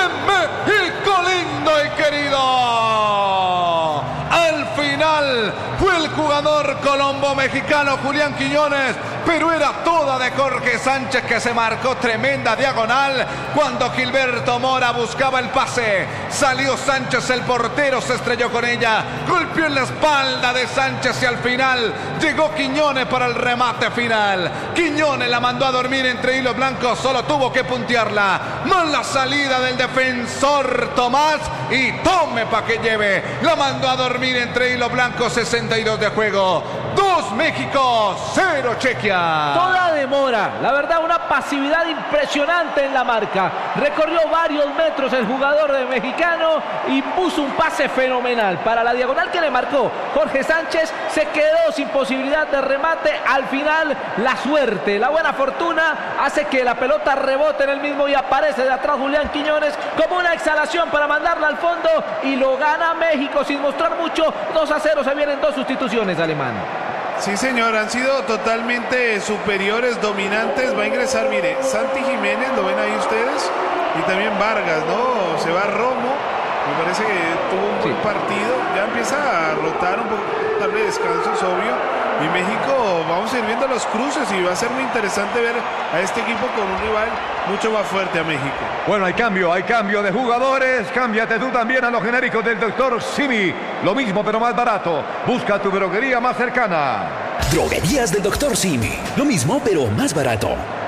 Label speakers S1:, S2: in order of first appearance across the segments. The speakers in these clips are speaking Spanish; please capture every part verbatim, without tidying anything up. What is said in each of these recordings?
S1: México lindo y querido. Al final fue el jugador colombo mexicano Julián Quiñones, pero era toda de Jorge Sánchez, que se marcó tremenda diagonal cuando Gilberto Mora buscaba el pase. Salió Sánchez, el portero se estrelló con ella, golpeó en la espalda de Sánchez y al final llegó Quiñones para el remate final. Quiñones la mandó a dormir entre hilos blancos, solo tuvo que puntearla. Mala salida del defensor Tomás y tome pa' que lleve. La mandó a dormir entre hilos blancos, sesenta y dos de juego. dos México, cero Chequia.
S2: Toda demora, la verdad una pasividad impresionante en la marca. Recorrió varios metros el jugador de mexicano y puso un pase fenomenal para la diagonal que le marcó Jorge Sánchez. Se quedó sin posibilidad de remate. Al final la suerte, la buena fortuna hace que la pelota rebote en el mismo y aparece de atrás Julián Quiñones como una exhalación para mandarla al fondo y lo gana México sin mostrar mucho. dos a cero, se vienen dos sustituciones, Alemán.
S3: Sí, señor, han sido totalmente superiores, dominantes. Va a ingresar, mire, Santi Jiménez, lo ven ahí ustedes, y también Vargas, ¿no? Se va Romo, me parece que tuvo un buen sí. partido. Ya empieza a rotar un poco, tal vez descanso es obvio. Y México, vamos a ir viendo los cruces y va a ser muy interesante ver a este equipo con un rival mucho más fuerte a México.
S4: Bueno, hay cambio, hay cambio de jugadores. Cámbiate tú también a los genéricos del doctor Simi. Lo mismo pero más barato. Busca tu droguería más cercana.
S5: Droguerías del doctor Simi. Lo mismo pero más barato.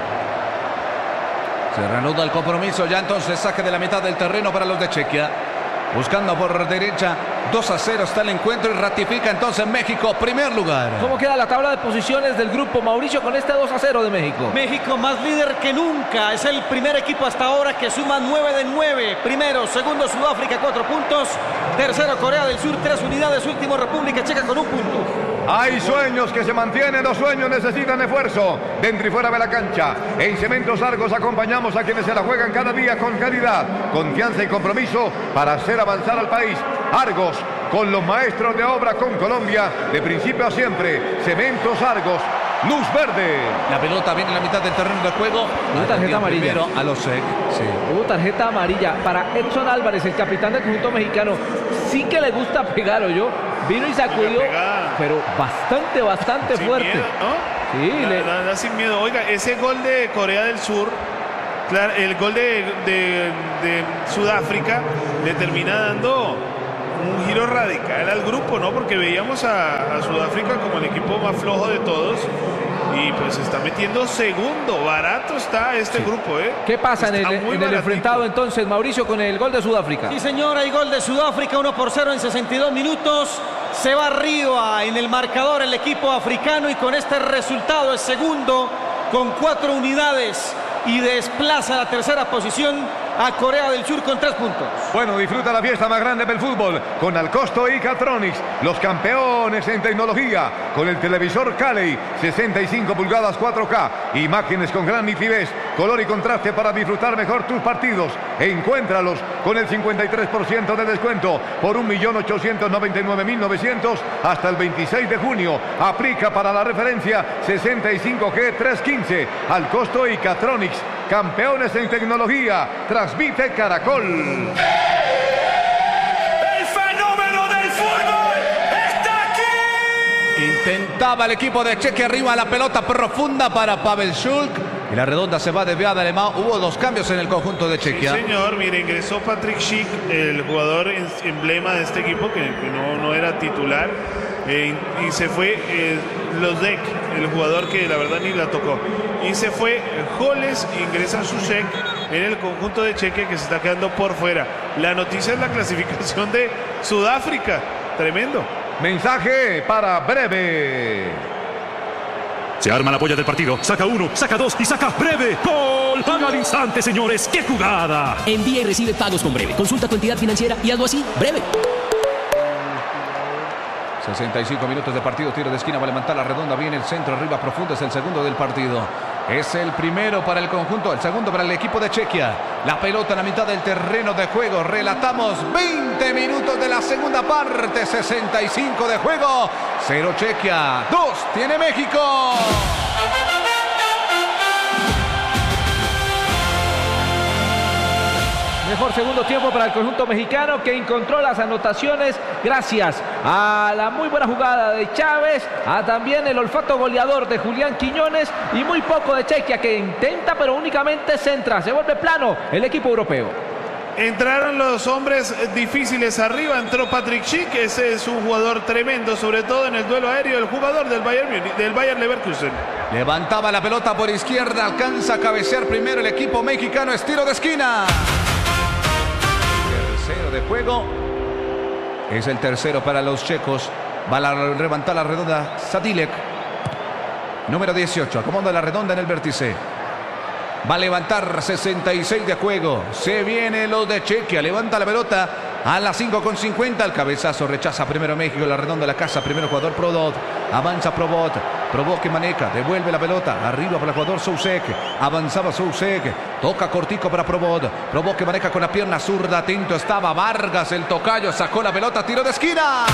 S1: Se reanuda el compromiso ya, entonces saque de la mitad del terreno para los de Chequia. Buscando por derecha, dos a cero está el encuentro y ratifica entonces México primer lugar.
S2: ¿Cómo queda la tabla de posiciones del grupo, Mauricio, con este dos a cero de México?
S6: México más líder que nunca, es el primer equipo hasta ahora que suma nueve de nueve. Primero, segundo Sudáfrica, cuatro puntos. Tercero Corea del Sur, tres unidades. Último República Checa con un punto.
S4: Hay sueños que se mantienen, los sueños necesitan esfuerzo, dentro y fuera de la cancha. En Cementos Argos acompañamos a quienes se la juegan cada día con calidad, confianza y compromiso para hacer avanzar al país. Argos, con los maestros de obra con Colombia, de principio a siempre. Cementos Argos, luz verde.
S1: La pelota viene en la mitad del terreno de juego.
S2: Hubo tarjeta amarilla.
S1: Primero a los sec.
S2: Sí. Hubo tarjeta amarilla para Edson Álvarez, el capitán del conjunto mexicano. Sí que le gusta pegar, ¿o yo? Vino y sacudió, pero bastante, bastante
S3: sin
S2: fuerte.
S3: Miedo, ¿no?
S2: Sí,
S3: da,
S2: le...
S3: da, da sin miedo. Oiga, ese gol de Corea del Sur, claro, el gol de, de, de Sudáfrica le termina dando un giro radical al grupo, ¿no? Porque veíamos a, a Sudáfrica como el equipo más flojo de todos. Y pues se está metiendo segundo. Barato está este sí. grupo, ¿eh?
S2: ¿Qué pasa en el, en el enfrentado entonces, Mauricio, con el gol de Sudáfrica?
S6: Sí, señor, hay gol de Sudáfrica, uno por cero en sesenta y dos minutos. Se va arriba en el marcador el equipo africano y con este resultado es segundo con cuatro unidades y desplaza la tercera posición a Corea del Sur con tres puntos.
S4: Bueno, disfruta la fiesta más grande del fútbol con Alcosto y Catronics, los campeones en tecnología, con el televisor Caley, sesenta y cinco pulgadas cuatro K, imágenes con gran nitidez, color y contraste para disfrutar mejor tus partidos. Encuéntralos con el cincuenta y tres por ciento de descuento por un millón ochocientos noventa y nueve mil novecientos hasta el veintiséis de junio. Aplica para la referencia sesenta y cinco G trescientos quince. Alcosto y Catronics, campeones en tecnología. Transmite Caracol.
S7: El fenómeno del fútbol está aquí.
S1: Intentaba el equipo de Chequia arriba, la pelota profunda para Pavel Schulk. Y la redonda se va desviada alemán. Hubo dos cambios en el conjunto de Chequia.
S3: Sí, señor. Mire, ingresó Patrick Schick, el jugador emblema de este equipo, que, que no, no era titular. Eh, y se fue eh, Lodek, el jugador que la verdad ni la tocó. Y se fue Joles, ingresa Susek en el conjunto de Chequia, que se está quedando por fuera. La noticia es la clasificación de Sudáfrica. Tremendo.
S4: Mensaje para Breve.
S8: Se arma la polla del partido, saca uno, saca dos y saca Breve. ¡Gol! Paga al instante, señores. ¡Qué jugada!
S5: Envía y recibe pagos con Breve. Consulta tu entidad financiera y hazlo así. Breve.
S1: sesenta y cinco minutos de partido, tiro de esquina, va a levantar la redonda, viene el centro, arriba profundo, es el segundo del partido. Es el primero para el conjunto, el segundo para el equipo de Chequia. La pelota en la mitad del terreno de juego. Relatamos veinte minutos de la segunda parte, sesenta y cinco de juego. cero Chequia, dos tiene México.
S2: Mejor segundo tiempo para el conjunto mexicano, que encontró las anotaciones gracias a la muy buena jugada de Chávez, a también el olfato goleador de Julián Quiñones y muy poco de Czechia, que intenta pero únicamente centra. Se vuelve plano el equipo europeo.
S3: Entraron los hombres difíciles arriba, entró Patrick Schick, ese es un jugador tremendo, sobre todo en el duelo aéreo, el jugador del Bayern, del Bayern Leverkusen.
S1: Levantaba la pelota por izquierda, alcanza a cabecear primero el equipo mexicano, estilo de esquina. Tercero de juego, es el tercero para los checos, va a levantar la redonda Sadilek, número dieciocho, acomoda la redonda en el vértice. Va a levantar sesenta y seis de juego. Se viene los de Chequia. Levanta la pelota a las cinco con cincuenta. El cabezazo rechaza primero México. La redonda de la casa. Primero jugador Prodot. Avanza Probot. Probot que maneja. Devuelve la pelota. Arriba para el jugador Sousek. Avanzaba Sousek. Toca cortico para Probot. Probot que maneja con la pierna zurda. Atento estaba Vargas. El tocayo sacó la pelota. Tiro de esquina.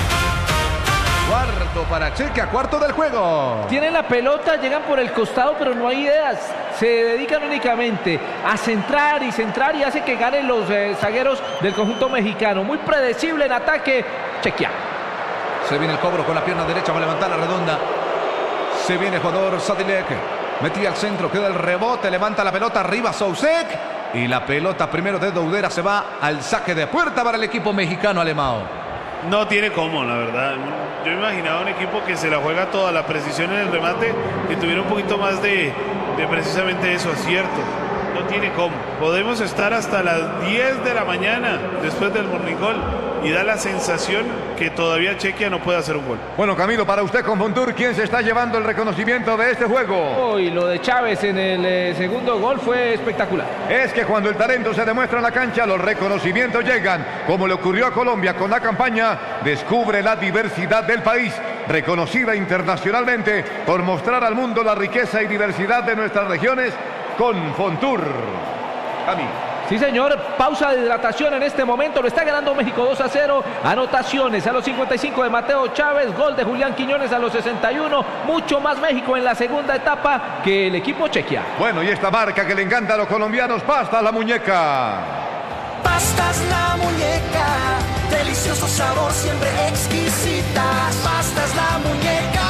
S1: Cuarto para Chequia, cuarto del juego.
S2: Tienen la pelota, llegan por el costado, pero no hay ideas. Se dedican únicamente a centrar y centrar y hace que ganen los eh, zagueros del conjunto mexicano. Muy predecible en ataque, Chequia.
S1: Se viene el cobro con la pierna derecha, va a levantar la redonda. Se viene el jugador Sadilek. Metía al centro, queda el rebote, levanta la pelota arriba Sousek. Y la pelota primero de Doudera se va al saque de puerta para el equipo mexicano alemán.
S3: No tiene cómo, la verdad. Yo imaginaba un equipo que se la juega toda, la precisión en el remate, que tuviera un poquito más de, de precisamente eso, acierto. No tiene cómo. Podemos estar hasta las diez de la mañana después del morning call y da la sensación que todavía Chequia no puede hacer un gol.
S4: Bueno, Camilo, para usted con Fontour, ¿quién se está llevando el reconocimiento de este juego?
S2: Uy, lo de Chávez en el eh, segundo gol fue espectacular.
S4: Es que cuando el talento se demuestra en la cancha, los reconocimientos llegan, como le ocurrió a Colombia con la campaña Descubre la diversidad del país, reconocida internacionalmente por mostrar al mundo la riqueza y diversidad de nuestras regiones con Fontour. Camilo.
S2: Sí, señor, pausa de hidratación en este momento, lo está ganando México dos a cero, anotaciones a los cincuenta y cinco de Mateo Chávez, gol de Julián Quiñones a los sesenta y uno, mucho más México en la segunda etapa que el equipo Chequia.
S4: Bueno, y esta marca que le encanta a los colombianos, Pastas La Muñeca.
S9: Pastas La Muñeca, delicioso sabor, siempre exquisitas. Pastas La Muñeca,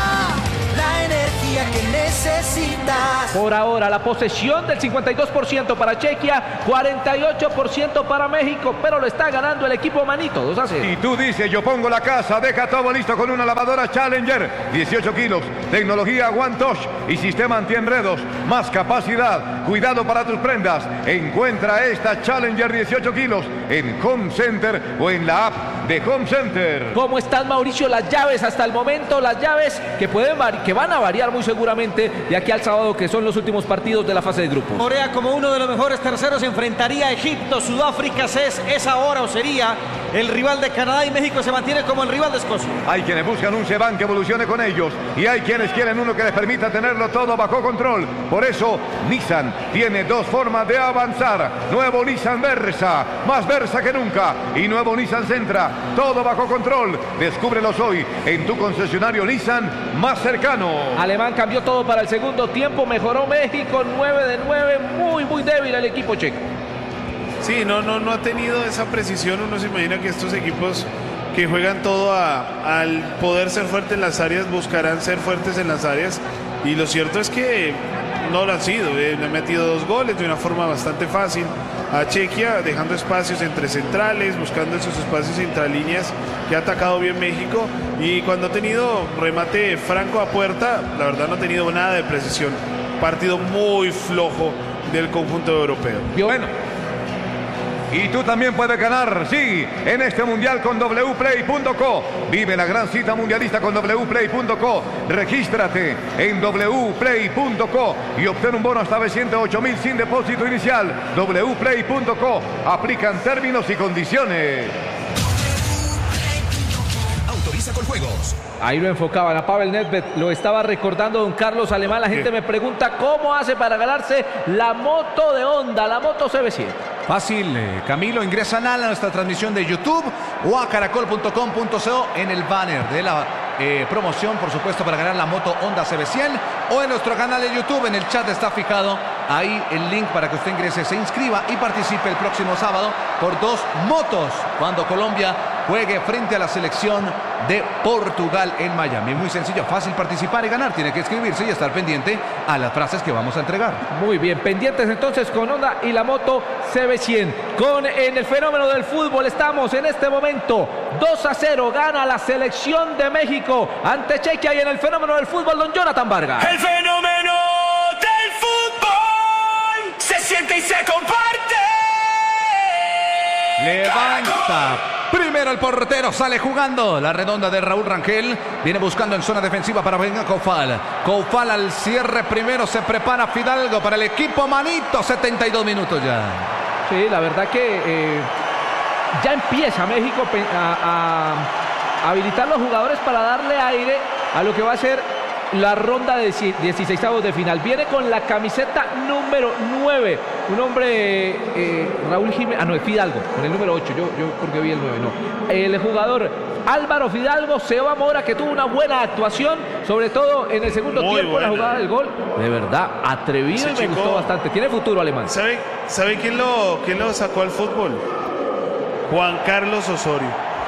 S9: la energía que necesitas.
S2: Por ahora la posesión del cincuenta y dos por ciento para Chequia, cuarenta y ocho por ciento para México, pero lo está ganando el equipo manito, dos a cero.
S4: Y tú dices, yo pongo la casa, deja todo listo con una lavadora Challenger, dieciocho kilos, tecnología One Touch y sistema antienredos, más capacidad, cuidado para tus prendas. Encuentra esta Challenger dieciocho kilos en Home Center o en la app de Home Center.
S2: ¿Cómo están, Mauricio? Las llaves hasta el momento, las llaves que pueden que van a variar muy seguramente de aquí al sábado, que son los últimos partidos de la fase de grupos.
S6: Corea, como uno de los mejores terceros, enfrentaría a Egipto. Sudáfrica es, es ahora o sería el rival de Canadá, y México se mantiene como el rival de Escocia.
S4: Hay quienes buscan un Seban que evolucione con ellos y hay quienes quieren uno que les permita tenerlo todo bajo control. Por eso Nissan tiene dos formas de avanzar. Nuevo Nissan Versa, más Versa que nunca, y nuevo Nissan Sentra, todo bajo control. Descúbrelos hoy en tu concesionario Nissan más cercano.
S2: Alemán cambió todo para el segundo tiempo, mejoró México, nueve de nueve, muy muy débil el equipo checo.
S3: Sí, no, no, no ha tenido esa precisión. Uno se imagina que estos equipos que juegan todo a, al poder ser fuertes en las áreas, buscarán ser fuertes en las áreas, y lo cierto es que no lo han sido. Eh, le han metido dos goles de una forma bastante fácil a Chequia, dejando espacios entre centrales, buscando esos espacios entre líneas que ha atacado bien México, y cuando ha tenido remate franco a puerta, la verdad no ha tenido nada de precisión. Partido muy flojo del conjunto europeo.
S4: Bueno, y tú también puedes ganar, sí, en este mundial con w play punto co. Vive la gran cita mundialista con w play punto co. Regístrate en w play punto co y obtén un bono hasta trescientos ocho mil sin depósito inicial. w play punto co. Aplican términos y condiciones.
S5: Autoriza con juegos.
S2: Ahí lo enfocaban a Pavel Nedved, lo estaba recordando don Carlos Alemán. La gente me pregunta cómo hace para ganarse la moto de Honda, la moto C B cien.
S1: Fácil, eh, Camilo, ingresan a nuestra transmisión de YouTube o a caracol punto com punto co en el banner de la eh, promoción, por supuesto, para ganar la moto Honda C B cien, o en nuestro canal de YouTube, en el chat está fijado ahí el link para que usted ingrese, se inscriba y participe el próximo sábado por dos motos cuando Colombia juegue frente a la selección de Portugal en Miami. Muy sencillo, fácil participar y ganar. Tiene que inscribirse y estar pendiente a las frases que vamos a entregar.
S2: Muy bien, pendientes entonces con Honda y la moto C B cien. Con en el fenómeno del fútbol estamos en este momento. dos a cero gana la selección de México ante Chequia y en el fenómeno del fútbol don Jonathan Vargas.
S7: El fenómeno del fútbol se siente y se comparte.
S1: Levanta. Primero el portero, sale jugando. La redonda de Raúl Rangel. Viene buscando en zona defensiva para venga Coufal. Coufal al cierre primero. Se prepara Fidalgo para el equipo Manito. setenta y dos minutos ya.
S2: Sí, la verdad que eh, ya empieza México a, a habilitar los jugadores para darle aire a lo que va a ser la ronda de dieciseisavos de final. Viene con la camiseta número nueve. Un hombre, eh, Raúl Jiménez, ah no, Fidalgo, con el número ocho. Yo, yo porque vi el nueve, no. El jugador Álvaro Fidalgo, Seba Mora, que tuvo una buena actuación, sobre todo en el segundo
S3: Muy
S2: tiempo,
S3: buena.
S2: la jugada del gol. De verdad, atrevido
S3: Ese
S2: y me
S3: chico,
S2: gustó bastante. Tiene futuro alemán.
S3: ¿Sabe, sabe quién, lo, quién lo sacó al fútbol? Juan Carlos Osorio.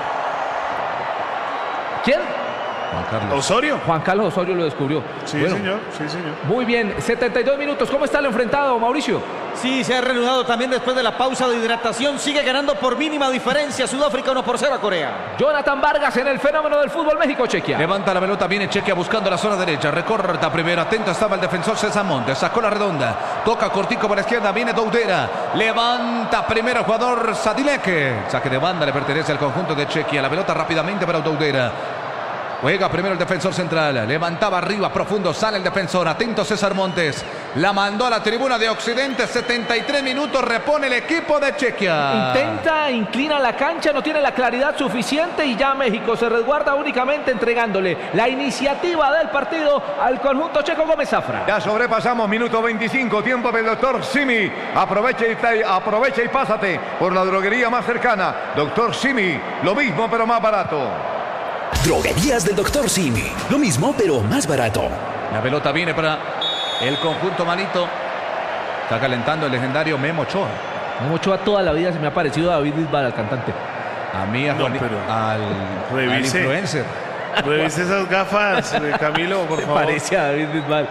S2: ¿Quién?
S1: Juan Carlos.
S3: ¿Osorio?
S2: Juan Carlos Osorio lo descubrió.
S3: Sí,
S2: Bueno,
S3: señor, sí, señor.
S2: muy bien, setenta y dos minutos. ¿Cómo está el enfrentado, Mauricio?
S6: Sí, se ha reanudado también después de la pausa de hidratación. Sigue ganando por mínima diferencia. Sudáfrica uno por cero a Corea.
S2: Jonathan Vargas en el fenómeno del fútbol México-Chequia.
S1: Levanta la pelota, viene Chequia buscando la zona derecha. Recorta primero, atento estaba el defensor César Montes. Sacó la redonda, toca cortico por la izquierda, viene Doudera. Levanta primero el jugador Sadileke. Saque de banda le pertenece al conjunto de Chequia. La pelota rápidamente para Doudera. Juega primero el defensor central. Levantaba arriba, profundo. Sale el defensor. Atento César Montes. La mandó a la tribuna de Occidente. setenta y tres minutos. Repone el equipo de Chequia.
S2: Intenta, inclina la cancha. No tiene la claridad suficiente. Y ya México se resguarda únicamente entregándole la iniciativa del partido al conjunto checo. Gómez Zafra.
S4: Ya sobrepasamos minuto veinticinco. Tiempo del doctor Simi. Aprovecha y, aprovecha y pásate por la droguería más cercana. Doctor Simi. Lo mismo pero más barato.
S5: Droguerías del doctor Simi. Lo mismo, pero más barato.
S1: La pelota viene para el conjunto Manito. Está calentando el legendario Memo Ochoa.
S2: Memo Ochoa toda la vida se me ha parecido a David Bisbal, al cantante.
S1: A mí, a
S3: No,
S1: Juan,
S3: pero
S1: al, al
S3: revise.
S1: influencer.
S3: Revise esas gafas de Camilo, por favor.
S2: Parece a David Bisbal.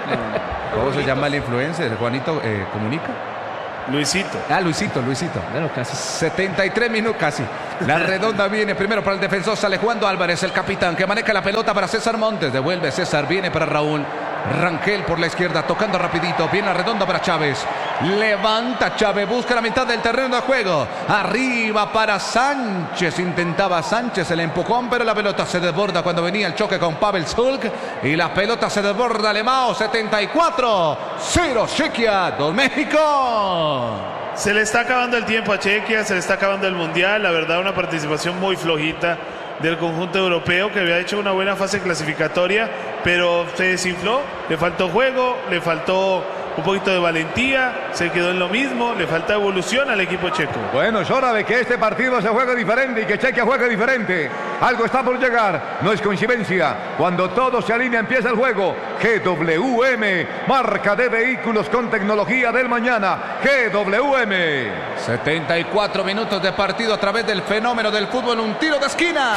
S1: ¿Cómo se llama el influencer? Juanito, eh, ¿comunica?
S3: Luisito.
S1: Ah, Luisito, Luisito.
S2: Bueno, casi.
S1: setenta y tres minutos casi. La redonda viene primero para el defensor. Sale Juan Álvarez, el capitán, que maneja la pelota para César Montes. Devuelve César, viene para Raúl Rangel por la izquierda, tocando rapidito. Viene la redonda para Chávez. Levanta Chávez, busca la mitad del terreno de juego. Arriba para Sánchez. Intentaba Sánchez el empujón, pero la pelota se desborda cuando venía el choque con Pavel Zulk. Y la pelota se desborda. Alemão, setenta y cuatro. cero Chequia, dos México.
S3: Se le está acabando el tiempo a Chequia, se le está acabando el Mundial. La verdad, una participación muy flojita del conjunto europeo que había hecho una buena fase clasificatoria, pero se desinfló, le faltó juego, le faltó un poquito de valentía, se quedó en lo mismo, le falta evolución al equipo checo.
S4: Bueno, es hora de que este partido se juegue diferente y que Chequia juegue diferente. Algo está por llegar, no es coincidencia. Cuando todo se alinea empieza el juego. G W M, marca de vehículos con tecnología del mañana. G W M.
S1: setenta y cuatro minutos de partido a través del fenómeno del fútbol. Un tiro de esquina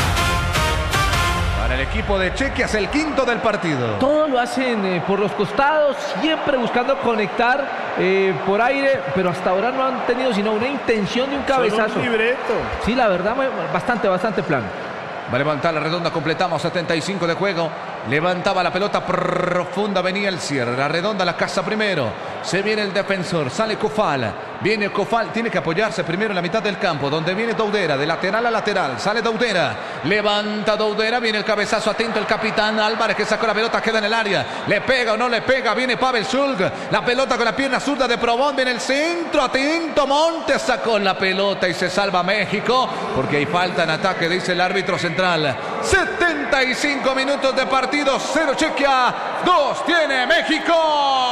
S1: para el equipo de Chequia, es el quinto del partido.
S2: Todo lo hacen eh, por los costados, siempre buscando conectar eh, por aire, pero hasta ahora no han tenido sino una intención de un cabezazo.
S3: Solo un libreto.
S2: Sí, la verdad, bastante, bastante plano.
S1: Va a levantar la redonda, completamos setenta y cinco de juego. Levantaba la pelota profunda, venía el cierre. La redonda, la casa primero. Se viene el defensor, sale Coufal. Viene Coufal, tiene que apoyarse primero en la mitad del campo, donde viene Doudera, de lateral a lateral. Sale Doudera, levanta Doudera, viene el cabezazo, atento el capitán Álvarez que sacó la pelota, queda en el área. Le pega o no le pega, viene Pavel Zulk. La pelota con la pierna zurda de Probón, viene el centro, atento Montes, sacó la pelota y se salva México, porque hay falta en ataque, dice el árbitro central. setenta y cinco minutos de partido, cero Chequia, dos tiene México.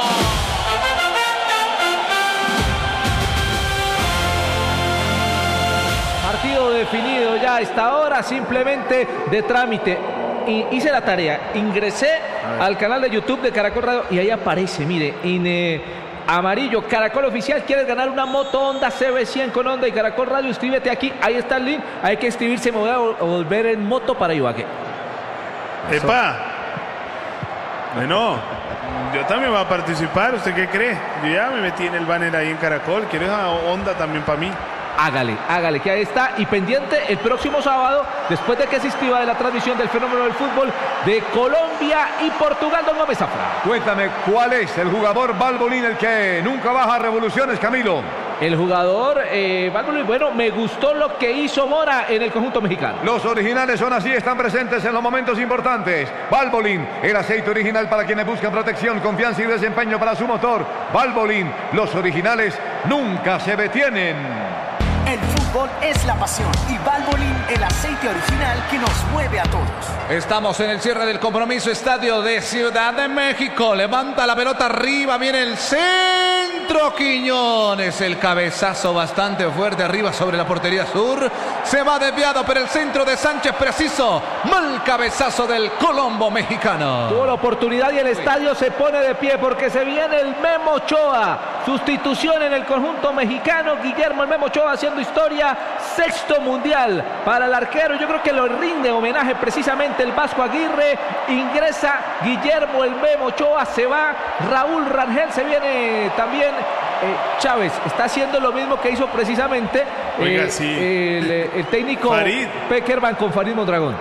S2: Partido definido ya a esta hora, simplemente de trámite. Y hice la tarea, ingresé al canal de YouTube de Caracol Radio y ahí aparece, mire, en, eh, amarillo. Caracol Oficial, ¿quieres ganar una moto Honda C B cien con Honda y Caracol Radio? Inscríbete aquí, ahí está el link. Hay que inscribirse, me voy a volver en moto para Ibagué.
S3: ¡Epa! Bueno, yo también voy a participar, ¿usted qué cree? Yo ya me metí en el banner ahí en Caracol, quiero esa Honda también para mí.
S2: Hágale, hágale, que ahí está. Y pendiente el próximo sábado, después de que se inscriba de la transmisión del fenómeno del fútbol de Colombia y Portugal, don Gómez Zafra.
S4: Cuéntame, ¿cuál es el jugador Valbolín, el que nunca baja revoluciones, Camilo?
S2: El jugador, eh, Valbolín, bueno, me gustó lo que hizo Mora en el conjunto mexicano.
S4: Los originales son así, están presentes en los momentos importantes. Valbolín, el aceite original para quienes buscan protección, confianza y desempeño para su motor. Valbolín, los originales nunca se detienen.
S9: El fútbol es la pasión y Valvoline, el aceite original que nos mueve a todos.
S1: Estamos en el cierre del compromiso, estadio de Ciudad de México. Levanta la pelota arriba, viene el centro. Quiñones, el cabezazo bastante fuerte arriba sobre la portería sur. Se va desviado, pero el centro de Sánchez preciso. Mal cabezazo del Colombo mexicano.
S2: Tuvo la oportunidad y el estadio se pone de pie porque se viene el Memo Ochoa. Sustitución en el conjunto mexicano. Guillermo el Memo Ochoa haciendo historia, sexto mundial para el arquero. Yo creo que lo rinde homenaje precisamente el Vasco Aguirre. Ingresa Guillermo el Memo Ochoa, se va Raúl Rangel, se viene también eh, Chávez. Está haciendo lo mismo que hizo precisamente
S3: Oiga,
S2: eh,
S3: sí.
S2: el, el técnico
S3: Farid
S2: Peckerman con Farid Mondragón.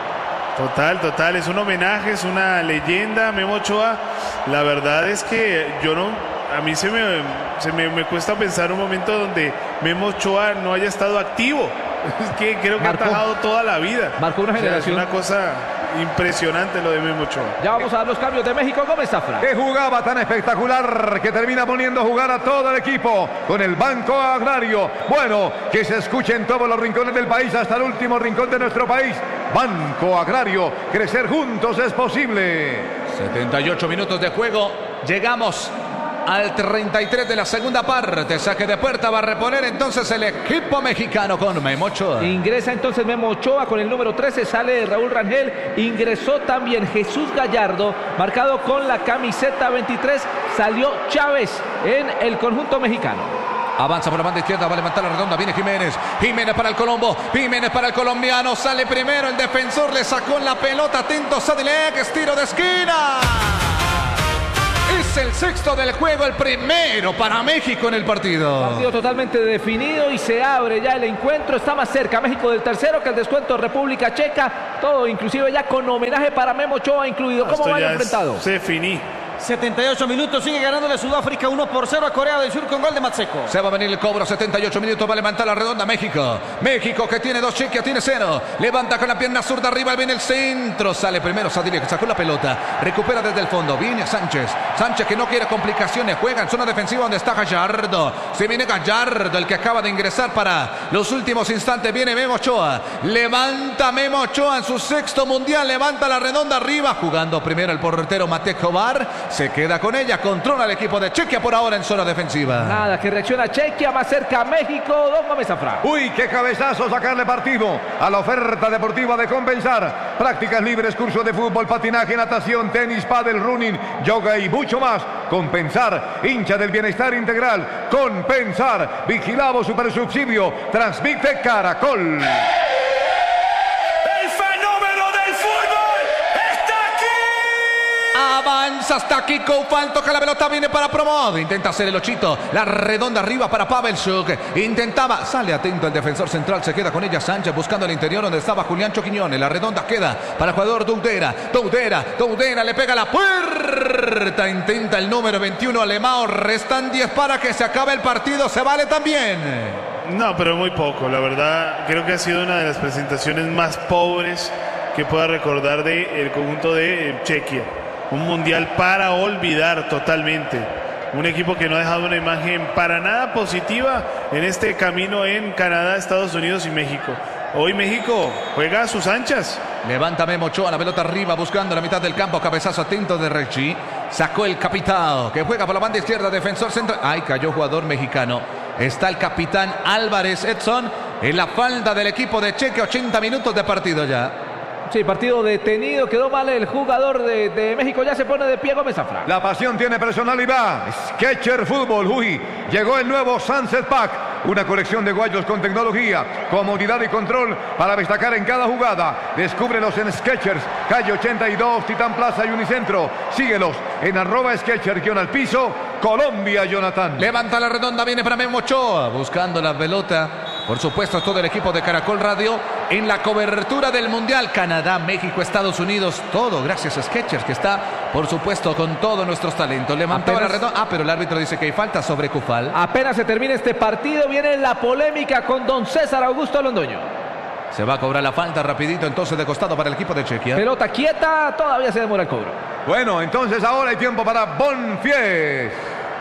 S3: Total, total, es un homenaje, es una leyenda, Memo Ochoa. La verdad es que yo no, a mí se me, se me, me cuesta pensar un momento donde Memo Ochoa no haya estado activo. Es que creo que
S2: Marcó.
S3: ha atajado toda la vida.
S2: Marcó una
S3: O sea,
S2: generación.
S3: es una cosa impresionante lo de Memo Ochoa.
S2: Ya vamos a ver los cambios de México. Gómez Zafra.
S4: Que jugaba tan espectacular que termina poniendo a jugar a todo el equipo con el Banco Agrario. Bueno, que se escuche en todos los rincones del país, hasta el último rincón de nuestro país. Banco Agrario, crecer juntos es posible.
S1: setenta y ocho minutos de juego. Llegamos al treinta y tres de la segunda parte. Saque de puerta, va a reponer entonces el equipo mexicano con Memo Ochoa.
S2: Ingresa entonces Memo Ochoa con el número trece, sale Raúl Rangel. Ingresó también Jesús Gallardo, marcado con la camiseta veintitrés. Salió Chávez en el conjunto mexicano.
S1: Avanza por la banda izquierda, va a levantar la redonda, viene Jiménez, Jiménez para el Colombo, Jiménez para el colombiano, sale primero el defensor, le sacó la pelota, atento Sadilek, estiro de esquina. Es el sexto del juego, el primero para México en el partido.
S2: Partido totalmente definido y se abre ya el encuentro. Está más cerca México del tercero que el descuento República Checa. Todo inclusive ya con homenaje para Memo Ochoa incluido. ¿Cómo va el enfrentado?
S3: Se finí.
S6: setenta y ocho minutos, sigue ganándole Sudáfrica uno por cero a Corea del Sur con gol de Matseco.
S1: Se va a venir el cobro, setenta y ocho minutos, va a levantar la redonda México. México que tiene dos, Chequia tiene cero. Levanta con la pierna zurda arriba, viene el centro. Sale primero Sadilek, que sacó la pelota. Recupera desde el fondo, viene a Sánchez. Sánchez que no quiere complicaciones, juega en zona defensiva donde está Gallardo. Se viene Gallardo, el que acaba de ingresar para los últimos instantes. Viene Memo Ochoa. Levanta Memo Ochoa en su sexto mundial. Levanta la redonda arriba, jugando primero el portero Matej Kovar. Se queda con ella, controla el equipo de Chequia por ahora en zona defensiva.
S2: Nada, que reacciona Chequia, más cerca México, don Gómez Zafra.
S4: Uy, qué cabezazo sacarle partido a la oferta deportiva de Compensar. Prácticas libres, curso de fútbol, patinaje, natación, tenis, pádel, running, yoga y mucho más. Compensar, hincha del bienestar integral. Compensar, vigilado supersubsidio, transmite Caracol.
S1: Avanza hasta Kiko Ufal, toca la pelota, viene para Promod, intenta hacer el ochito, la redonda arriba para Pavelchuk, intentaba, sale atento el defensor central, se queda con ella Sánchez buscando el interior donde estaba Julián Quiñones, la redonda queda para el jugador Doudera, Doudera, Doudera le pega la puerta, intenta el número veintiuno Alemão, restan diez para que se acabe el partido, se vale también.
S3: No, pero muy poco, la verdad, creo que ha sido una de las presentaciones más pobres que pueda recordar del conjunto de Chequia. Un mundial para olvidar totalmente. Un equipo que no ha dejado una imagen para nada positiva en este camino en Canadá, Estados Unidos y México. Hoy México juega a sus anchas.
S1: Levanta Memo Ochoa, la pelota arriba buscando la mitad del campo, cabezazo atento de Recchi. Sacó el capitán que juega por la banda izquierda, defensor central. Ay, cayó jugador mexicano. Está el capitán Álvarez Edson en la falda del equipo de Chequia, ochenta minutos de partido ya.
S2: Sí, partido detenido, quedó mal el jugador de, de México, ya se pone de pie Gómez Zafra.
S4: La pasión tiene personalidad. Sketcher Fútbol, uy, llegó el nuevo Sunset Pack, una colección de guayos con tecnología, comodidad y control para destacar en cada jugada. Descúbrelos en Sketchers, calle ochenta y dos, Titán Plaza y Unicentro. Síguelos en arroba Sketcher, guión al piso, Colombia, Jonathan.
S1: Levanta la redonda, viene para Memo Ochoa, buscando la pelota. Por supuesto, todo el equipo de Caracol Radio en la cobertura del Mundial. Canadá, México, Estados Unidos, todo gracias a Skechers, que está, por supuesto, con todos nuestros talentos. Levantaba la redonda. Ah, pero el árbitro dice que hay falta sobre Cufal.
S2: Apenas se termina este partido, viene la polémica con don César Augusto Londoño.
S1: Se va a cobrar la falta rapidito, entonces de costado para el equipo de Chequia.
S2: Pelota quieta, todavía se demora el cobro.
S4: Bueno, entonces ahora hay tiempo para Bonfies.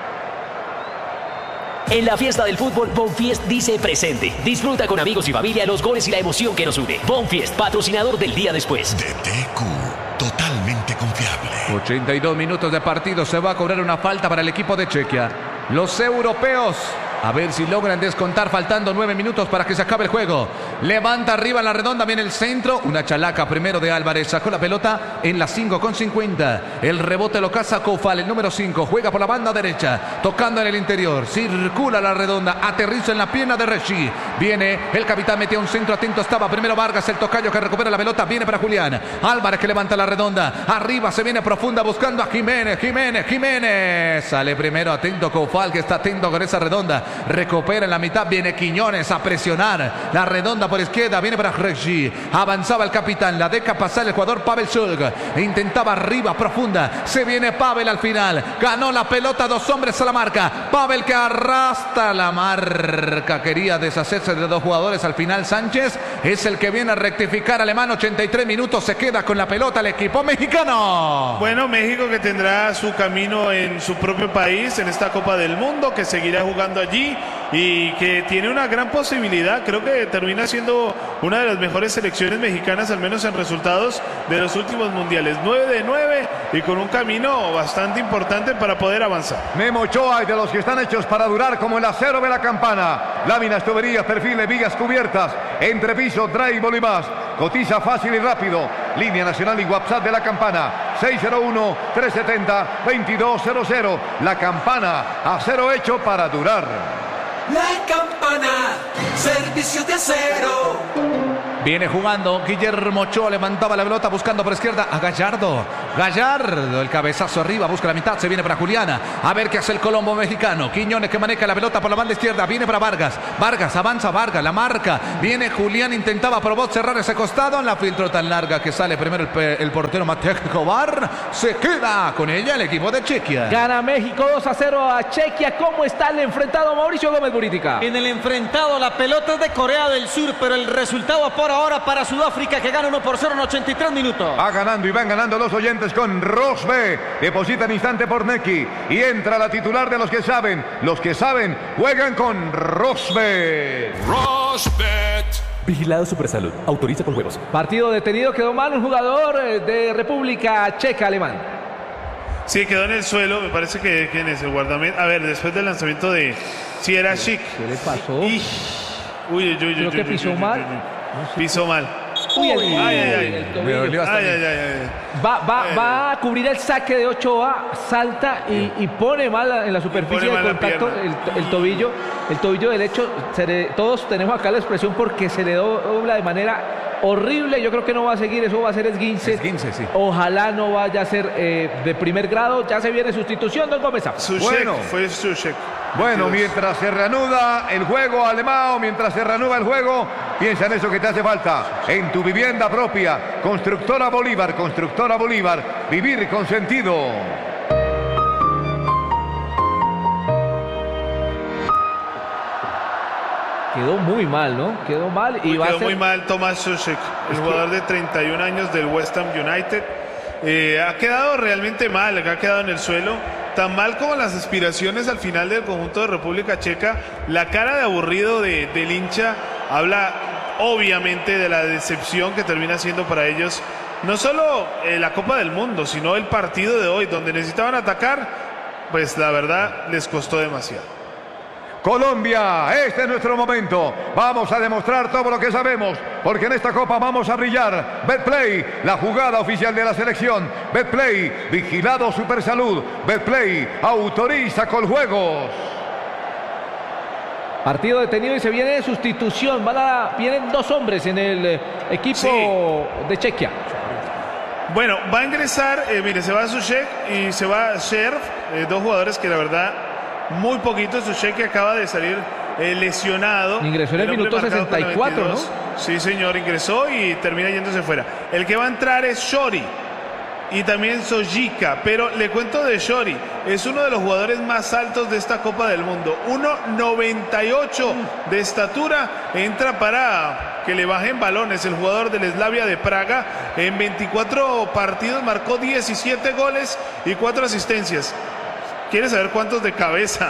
S5: En la fiesta del fútbol, Bonfiest dice presente. Disfruta con amigos y familia los goles y la emoción que nos une. Bonfiest, patrocinador del día después.
S10: D T Q, totalmente confiable.
S1: ochenta y dos minutos de partido, se va a cobrar una falta para el equipo de Chequia. Los europeos, a ver si logran descontar faltando nueve minutos para que se acabe el juego. Levanta arriba la redonda, viene el centro. Una chalaca primero de Álvarez, sacó la pelota en la cinco con cincuenta. El rebote lo caza Cofal, el número cinco. Juega por la banda derecha, tocando en el interior. Circula la redonda, aterriza en la pierna de Rechi. Viene el capitán, metió un centro, atento estaba. Primero Vargas, el tocayo que recupera la pelota. Viene para Julián. Álvarez que levanta la redonda. Arriba se viene profunda buscando a Jiménez. Jiménez, Jiménez. Sale primero, atento Cofal, que está atento con esa redonda. Recupera en la mitad, viene Quiñones a presionar. La redonda por izquierda, viene para Rechi. Avanzaba el capitán, la deja pasar el jugador Pavel Schulg. Intentaba arriba, profunda. Se viene Pavel al final. Ganó la pelota, dos hombres a la marca. Pavel que arrastra la marca. Quería deshacerse de dos jugadores al final. Sánchez es el que viene a rectificar. Alemán, ochenta y tres minutos, se queda con la pelota el equipo mexicano.
S3: Bueno, México que tendrá su camino en su propio país, en esta Copa del Mundo, que seguirá jugando allí y que tiene una gran posibilidad. Creo que termina siendo una de las mejores selecciones mexicanas, al menos en resultados de los últimos mundiales. nueve de nueve y con un camino bastante importante para poder avanzar.
S4: Memo Ochoa es de los que están hechos para durar como el acero de la campana. Láminas, tuberías, perfiles, vigas cubiertas, entrepiso, drywall y más. Cotiza fácil y rápido. Línea nacional y WhatsApp de la campana. seis cero uno, tres siete cero, dos dos cero cero. La campana, acero hecho para durar.
S7: La campana, servicio de acero.
S1: Viene jugando Guillermo Ochoa, levantaba la pelota buscando por izquierda a Gallardo. Gallardo, el cabezazo arriba, busca la mitad, se viene para Juliana. A ver qué hace el Colombo mexicano. Quiñones que maneja la pelota por la banda izquierda, viene para Vargas. Vargas, avanza Vargas, la marca. Viene Julián, intentaba, probó cerrar ese costado. En la filtro tan larga que sale primero el, el portero Matej Kovar. Se queda con ella el equipo de Chequia.
S2: Gana México dos a cero a Chequia. ¿Cómo está el enfrentado Mauricio Gómez Burítica?
S6: En el enfrentado, la pelota es de Corea del Sur, pero el resultado por ahora para Sudáfrica, que gana uno por cero en ochenta y tres minutos.
S4: Va ganando y van ganando los oyentes con Rosbe. Deposita en instante por Neki y entra la titular de los que saben. Los que saben juegan con Rosbe.
S10: Rosbet.
S5: Vigilado Supersalud. Autoriza con juegos.
S2: Partido detenido, quedó mal un jugador de República Checa, alemán.
S3: Sí, quedó en el suelo. Me parece que ¿quién es el guardameta? A ver, después del lanzamiento de si era Chic.
S2: ¿Qué le pasó?
S3: Y... Uy, uy, uy,
S2: Creo
S3: uy,
S2: que
S3: uy,
S2: pisó
S3: uy, uy,
S2: mal.
S3: uy, uy.
S2: No sé.
S3: Pisó mal.
S2: Uy, el,
S3: Uy, ay, ay, ay.
S2: el tobillo.
S3: Ay, ay, ay, ay.
S2: Va, va, va a cubrir el saque de Ochoa, salta y, y pone mal en la superficie de contacto el, el tobillo. El tobillo derecho, se le, todos tenemos acá la expresión porque se le dobla de manera horrible. Yo creo que no va a seguir, eso va a ser esguince.
S1: Esguince, sí.
S2: Ojalá no vaya a ser eh, de primer grado. Ya se viene sustitución, don Gómez.
S3: Bueno, fue Sushek.
S4: Bueno, mientras se reanuda el juego alemán, mientras se reanuda el juego, piensa en eso que te hace falta. En tu vivienda propia, Constructora Bolívar, Constructora Bolívar, vivir con sentido.
S2: Quedó muy mal, ¿no? Quedó mal y
S3: Uy,
S2: va
S3: quedó
S2: a ser...
S3: muy mal Tomás Sushek, el jugador de treinta y un años del West Ham United. Eh, ha quedado realmente mal, ha quedado en el suelo. Tan mal como las aspiraciones al final del conjunto de República Checa. La cara de aburrido de, del hincha habla obviamente de la decepción que termina siendo para ellos no solo eh, la Copa del Mundo, sino el partido de hoy, donde necesitaban atacar, pues la verdad les costó demasiado.
S4: Colombia, este es nuestro momento. Vamos a demostrar todo lo que sabemos, porque en esta Copa vamos a brillar. Betplay, la jugada oficial de la selección. Betplay, vigilado Supersalud. Betplay, autoriza Coljuegos.
S2: Partido detenido y se viene de sustitución. Van a, vienen dos hombres en el eh, equipo sí. de Chequia.
S3: Bueno, va a ingresar, eh, mire, se va Souček y se va Šerf, eh, dos jugadores que la verdad, muy poquito. Souček que acaba de salir eh, lesionado.
S2: Ingresó en el, el minuto sesenta y cuatro, ¿no?
S3: Sí, señor, ingresó y termina yéndose fuera. El que va a entrar es Shori y también Sojica, pero le cuento de Shori, es uno de los jugadores más altos de esta Copa del Mundo, uno noventa y ocho de estatura, entra para que le bajen balones. El jugador del Slavia de Praga en veinticuatro partidos marcó diecisiete goles y cuatro asistencias. ¿Quieres saber cuántos de cabeza?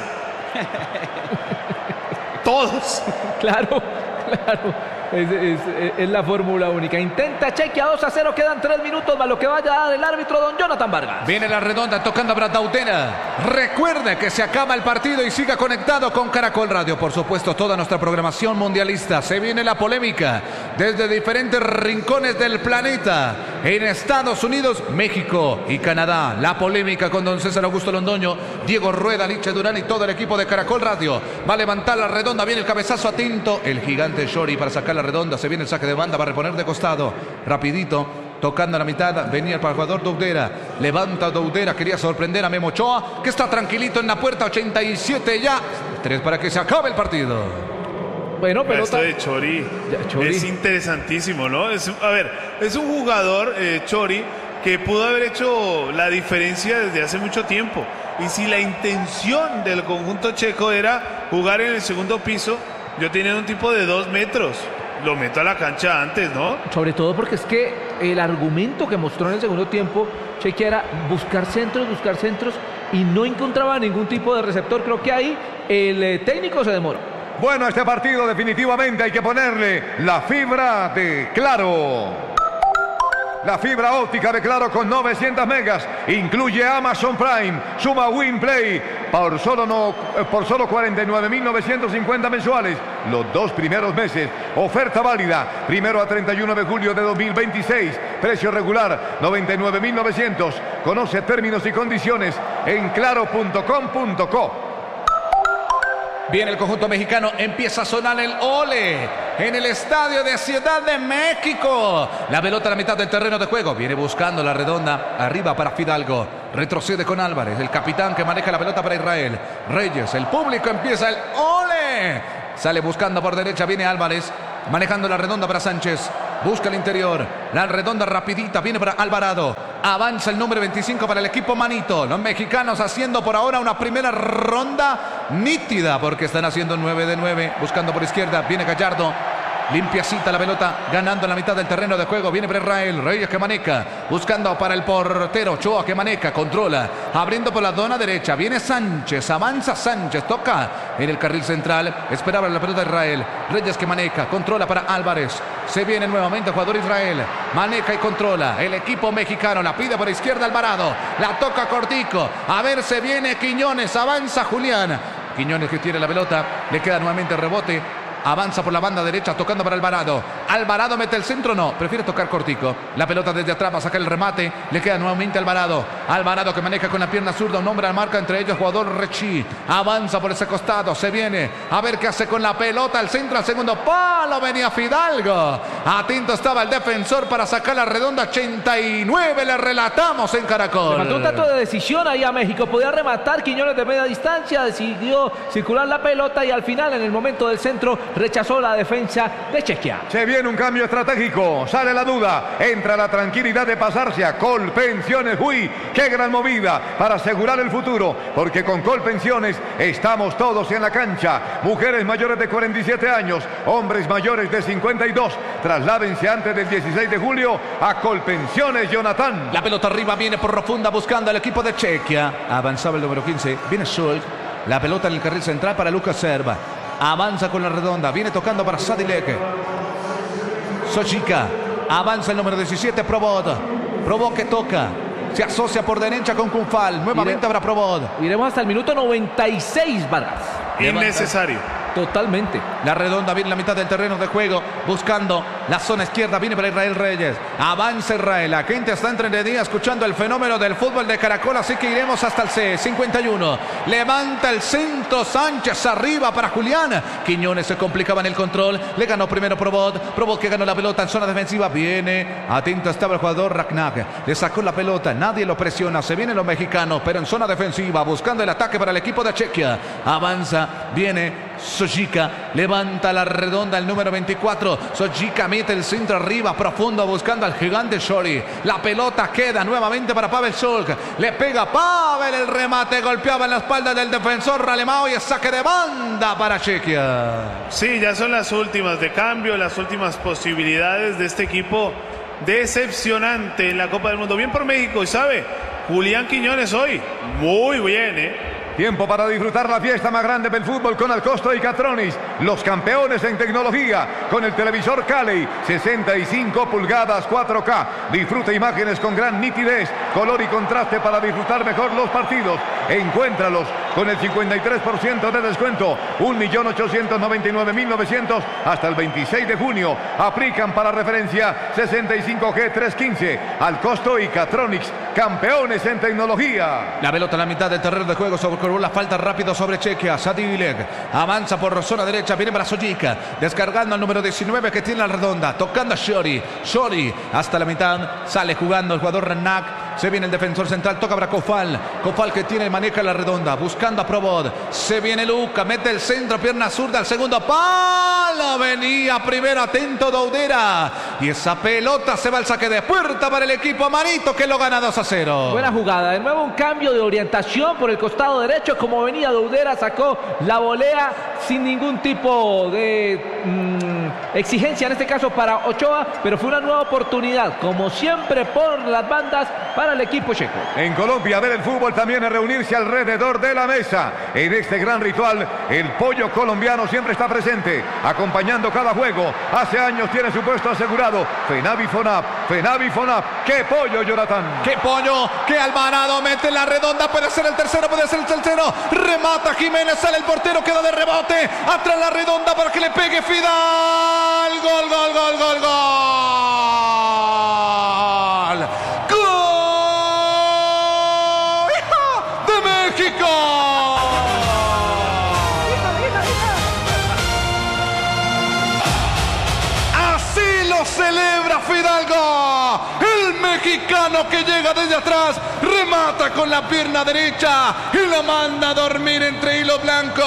S3: Todos.
S2: Claro, claro. Es, es, es la fórmula única. Intenta Chequia, dos a cero, quedan tres minutos más lo que vaya a dar el árbitro don Jonathan Vargas.
S1: Viene la redonda tocando a Daudena. Recuerde que se acaba el partido y siga conectado con Caracol Radio. Por supuesto, toda nuestra programación mundialista. Se viene la polémica desde diferentes rincones del planeta. En Estados Unidos, México y Canadá. La polémica con don César Augusto Londoño, Diego Rueda, Liche Durán y todo el equipo de Caracol Radio. Va a levantar la redonda, viene el cabezazo atento. El gigante Shori para sacar la redonda, se viene el saque de banda, va a reponer de costado, rapidito, tocando a la mitad, venía el jugador Doudera, levanta Doudera, quería sorprender a Memo Ochoa, que está tranquilito en la puerta, ochenta y siete ya, tres para que se acabe el partido.
S2: Bueno, pero
S3: esto de Chori, ya, Chori es interesantísimo, ¿no? Es, a ver, es un jugador, eh, Chori, que pudo haber hecho la diferencia desde hace mucho tiempo, y si la intención del conjunto checo era jugar en el segundo piso, yo tenía un tipo de dos metros, lo meto a la cancha antes, ¿no?
S2: Sobre todo porque es que el argumento que mostró en el segundo tiempo Chequia era buscar centros, buscar centros y no encontraba ningún tipo de receptor. Creo que ahí el eh, técnico se demoró.
S4: Bueno, a este partido definitivamente hay que ponerle la fibra de Claro. La fibra óptica de Claro con novecientos megas incluye Amazon Prime, suma WinPlay por solo, no, por solo cuarenta y nueve mil novecientos cincuenta mensuales los dos primeros meses. Oferta válida primero a treinta y uno de julio de dos mil veintiséis. Precio regular noventa y nueve mil novecientos. Conoce términos y condiciones en claro punto com punto co.
S1: Viene el conjunto mexicano, empieza a sonar el ole en el estadio de Ciudad de México. La pelota a la mitad del terreno de juego. Viene buscando la redonda, arriba para Fidalgo. Retrocede con Álvarez, el capitán que maneja la pelota para Israel. Reyes, el público empieza el ole. Sale buscando por derecha, viene Álvarez. Manejando la redonda para Sánchez. Busca el interior. La redonda rapidita. Viene para Alvarado. Avanza el número veinticinco para el equipo Manito. Los mexicanos haciendo por ahora una primera ronda nítida. Porque están haciendo nueve de nueve. Buscando por izquierda. Viene Gallardo. Limpiacita la pelota, ganando en la mitad del terreno de juego. Viene para Israel, Reyes que maneja, buscando para el portero, Ochoa que maneja, controla, abriendo por la zona derecha. Viene Sánchez, avanza Sánchez, toca en el carril central, esperaba la pelota de Israel. Reyes que maneja, controla para Álvarez. Se viene nuevamente el jugador Israel, maneja y controla. El equipo mexicano la pide por izquierda Alvarado, la toca cortico. A ver, se viene Quiñones, avanza Julián. Quiñones que tiene la pelota, le queda nuevamente el rebote. Avanza por la banda derecha, tocando para Alvarado. Alvarado mete el centro, no, prefiere tocar cortico. La pelota desde atrás va a sacar el remate. Le queda nuevamente Alvarado. Alvarado que maneja con la pierna zurda. Un hombre al marca, entre ellos jugador Rechi. Avanza por ese costado, se viene. A ver qué hace con la pelota. El centro al segundo palo, venía Fidalgo. Atento estaba el defensor para sacar la redonda. ochenta y nueve, le relatamos en Caracol.
S2: Le faltó un tanto de decisión ahí a México. Podía rematar Quiñones de media distancia. Decidió circular la pelota y al final, en el momento del centro, rechazó la defensa de Chequia.
S4: Se viene un cambio estratégico, sale la duda, entra la tranquilidad de pasarse a Colpensiones. Uy, qué gran movida para asegurar el futuro, porque con Colpensiones estamos todos en la cancha. Mujeres mayores de cuarenta y siete años, hombres mayores de cincuenta y dos, trasládense antes del dieciséis de julio a Colpensiones, Jonathan.
S1: La pelota arriba viene por profunda buscando al equipo de Chequia. Avanzaba el número quince, viene Schultz, la pelota en el carril central para Lucas Serva. Avanza con la redonda, viene tocando para Sadilek. Sojica, avanza el número diecisiete, Probot. Probot que toca, se asocia por derecha con Cunfal. Nuevamente habrá Probot.
S2: Iremos hasta el minuto noventa y seis, Vargas.
S3: Innecesario.
S2: Totalmente.
S1: La redonda viene en la mitad del terreno de juego, buscando la zona izquierda, viene para Israel Reyes. Avanza Israel, la gente está entretenida escuchando el fenómeno del fútbol de Caracol, así que iremos hasta el C, cincuenta y uno. Levanta el centro, Sánchez arriba para Julián. Quiñones se complicaba en el control, le ganó primero Probot, Probot que ganó la pelota en zona defensiva, viene, atento estaba el jugador Raknak, le sacó la pelota, nadie lo presiona, se vienen los mexicanos, pero en zona defensiva, buscando el ataque para el equipo de Chequia. Avanza, viene Sojica, levanta la redonda el número veinticuatro. Sojica mete el centro arriba, profundo, buscando al gigante Shori. La pelota queda nuevamente para Pavel Solk. Le pega Pavel, el remate golpeaba en la espalda del defensor Ralemao y el saque de banda para Chequia.
S3: Sí, ya son las últimas de cambio, las últimas posibilidades de este equipo decepcionante en la Copa del Mundo. Bien por México, y sabe, Julián Quiñones hoy, muy bien, ¿eh?
S4: Tiempo para disfrutar la fiesta más grande del fútbol con Alcosto y Catronics, los campeones en tecnología, con el televisor Cali, sesenta y cinco pulgadas cuatro K. Disfruta imágenes con gran nitidez, color y contraste para disfrutar mejor los partidos. Encuéntralos con el cincuenta y tres por ciento de descuento, un millón ochocientos noventa y nueve mil novecientos hasta el veintiséis de junio. Aplican para referencia sesenta y cinco G trescientos quince. Alcosto y Catronics, campeones en tecnología.
S1: La pelota en la mitad del terreno de juego sobre la falta rápido sobre Chequia. Sadilek avanza por zona derecha, viene para Sojica, descargando al número diecinueve que tiene la redonda, tocando a Shori. Shori hasta la mitad, sale jugando el jugador Renak. Se viene el defensor central, toca para Kofal. Kofal que tiene, maneja la redonda, buscando a Probot. Se viene Luca, mete el centro, pierna zurda, al segundo palo. Venía primero, atento Doudera. Y esa pelota se va al saque de puerta para el equipo amarito que lo gana dos a cero.
S2: Buena jugada, de nuevo un cambio de orientación por el costado derecho. Como venía Doudera, sacó la volea sin ningún tipo de mmm, exigencia, en este caso para Ochoa, pero fue una nueva oportunidad, como siempre por las bandas, para el equipo checo.
S4: En Colombia, ver el fútbol también es reunirse alrededor de la mesa. En este gran ritual, el pollo colombiano siempre está presente, acompañando cada juego. Hace años tiene su puesto asegurado. Fenavi Fonap, Fenavi Fonap. ¡Qué pollo, Jonathan!
S1: ¡Qué pollo! ¡Qué Alvarado! Mete la redonda, puede ser el tercero, puede ser el tercero. Remata Jiménez, sale el portero, queda de rebote. Atrás la redonda para que le pegue Fidal. Gol, gol, gol, gol, gol. Así lo celebra Fidalgo, el mexicano que llega desde atrás, remata con la pierna derecha y la manda a dormir entre hilo blanco.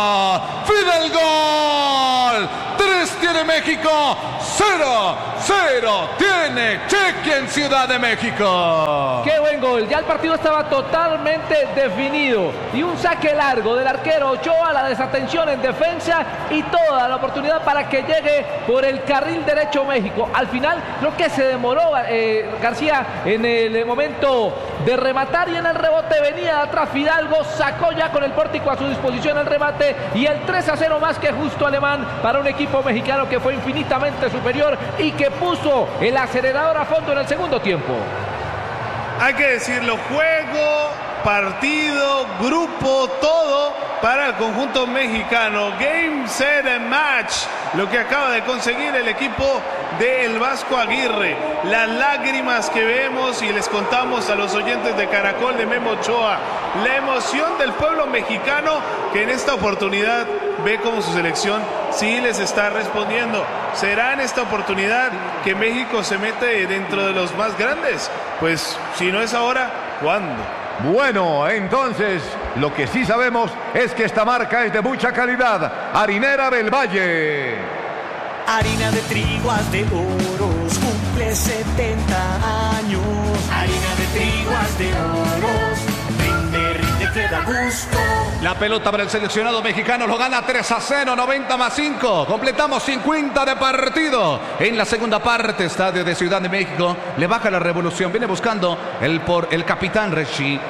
S1: Fidalgo, tres tiene México, cero, cero tiene Chequia en Ciudad de México.
S2: Qué buen gol, ya el partido estaba totalmente definido y un saque largo del arquero Ochoa, la desatención en defensa y toda la oportunidad para que llegue por el carril derecho México. Al final creo que se demoró eh, García en el momento de rematar y en el rebote venía de atrás Fidalgo, sacó ya con el pórtico a su disposición el remate y el tres a cero más que justo alemán para un equipo mexicano que fue infinitamente superior y que puso el acelerador a fondo en el segundo tiempo.
S3: Hay que decirlo, juego, partido, grupo, todo para el conjunto mexicano. Game, set and match, lo que acaba de conseguir el equipo del Vasco Aguirre. Las lágrimas que vemos y les contamos a los oyentes de Caracol de Memo Ochoa. La emoción del pueblo mexicano que en esta oportunidad ve como su selección sí les está respondiendo. ¿Será en esta oportunidad que México se mete dentro de los más grandes? Pues si no es ahora, ¿cuándo?
S4: Bueno, entonces, lo que sí sabemos es que esta marca es de mucha calidad. Harinera del Valle.
S9: Harina de trigo de oros, cumple setenta años. Harina de trigo de oros, rinde, rinde, que da gusto.
S1: La pelota para el seleccionado mexicano, lo gana tres a cero, noventa más cinco. Completamos cincuenta de partido. En la segunda parte, estadio de Ciudad de México, le baja la revolución. Viene buscando el, por, el capitán Rechi.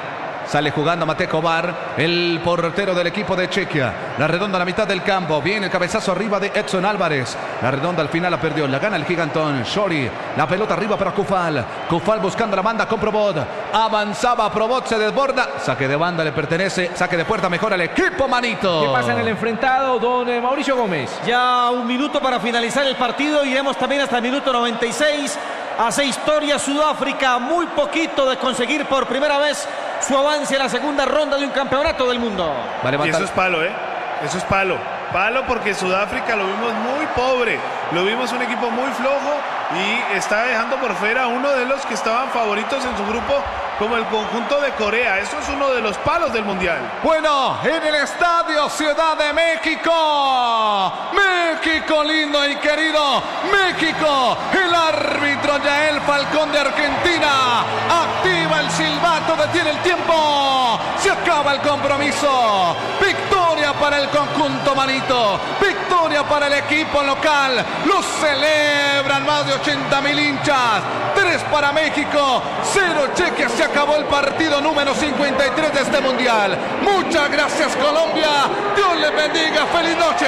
S1: Sale jugando Matej Kovar, el portero del equipo de Chequia. La redonda a la mitad del campo. Viene el cabezazo arriba de Edson Álvarez. La redonda al final la perdió. La gana el gigantón. Shori. La pelota arriba para Kufal. Kufal buscando la banda con Probot. Avanzaba Probot, se desborda. Saque de banda le pertenece. Saque de puerta mejor al equipo, manito.
S2: ¿Qué pasa en el enfrentado, don eh, Mauricio Gómez?
S6: Ya un minuto para finalizar el partido. Iremos también hasta el minuto noventa y seis. Hace historia Sudáfrica. Muy poquito de conseguir por primera vez su avance a la segunda ronda de un campeonato del mundo.
S3: Vale, y eso es palo, ¿eh? Eso es palo. Palo porque Sudáfrica lo vimos muy pobre. Lo vimos un equipo muy flojo y está dejando por fuera a uno de los que estaban favoritos en su grupo, como el conjunto de Corea. Eso es uno de los palos del Mundial.
S1: Bueno, en el estadio Ciudad de México. México lindo y querido. México. El árbitro Yael Falcón de Argentina activa el silbato, detiene el tiempo. Se acaba el compromiso. Victoria para el conjunto manito. Victoria para el equipo local. Lo celebran más de ochenta mil hinchas. tres para México. cero Chequia. Se acabó el partido número cincuenta y tres de este mundial. Muchas gracias, Colombia. Dios les bendiga. Feliz noche.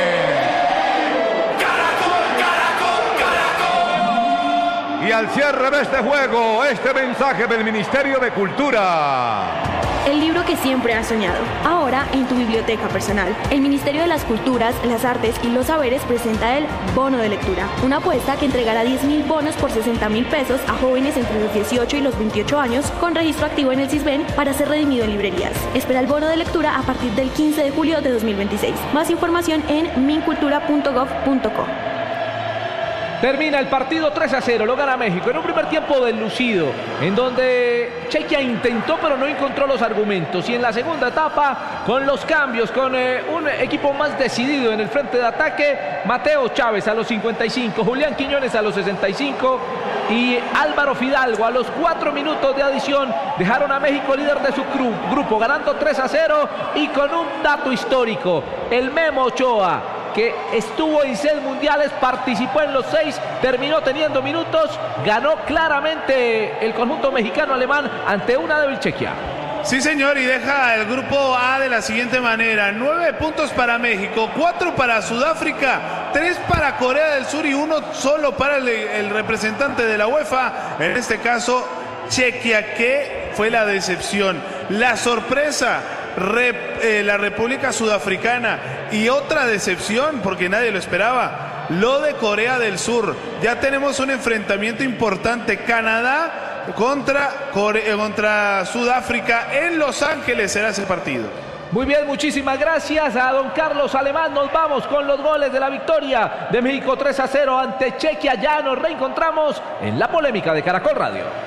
S4: Y al cierre de este juego, este mensaje del Ministerio de Cultura.
S11: El libro que siempre has soñado, ahora en tu biblioteca personal. El Ministerio de las Culturas, las Artes y los Saberes presenta el Bono de Lectura, una apuesta que entregará diez mil bonos por sesenta mil pesos a jóvenes entre los dieciocho y los veintiocho años con registro activo en el CISBEN para ser redimido en librerías. Espera el bono de lectura a partir del quince de julio de dos mil veintiséis. Más información en mincultura punto gov punto co.
S2: Termina el partido tres a cero, lo gana México en un primer tiempo deslucido, en donde Chequia intentó pero no encontró los argumentos, y en la segunda etapa, con los cambios, con eh, un equipo más decidido en el frente de ataque, Mateo Chávez a los cincuenta y cinco, Julián Quiñones a los sesenta y cinco y Álvaro Fidalgo a los cuatro minutos de adición dejaron a México líder de su grupo, ganando tres a cero, y con un dato histórico, el Memo Ochoa, que estuvo en seis mundiales, participó en los seis, terminó teniendo minutos, ganó claramente el conjunto mexicano-alemán ante una débil Chequia.
S3: Sí, señor, y deja el grupo A de la siguiente manera: nueve puntos para México, cuatro para Sudáfrica, tres para Corea del Sur y uno solo para el, el representante de la UEFA, en este caso Chequia, que fue la decepción, la sorpresa. Rep, eh, la República Sudafricana, y otra decepción porque nadie lo esperaba, lo de Corea del Sur. Ya tenemos un enfrentamiento importante, Canadá contra, Core, contra Sudáfrica en Los Ángeles será ese partido.
S2: Muy bien, muchísimas gracias a don Carlos Alemán. Nos vamos con los goles de la victoria de México tres a cero ante Chequia. Ya nos reencontramos en la polémica de Caracol Radio.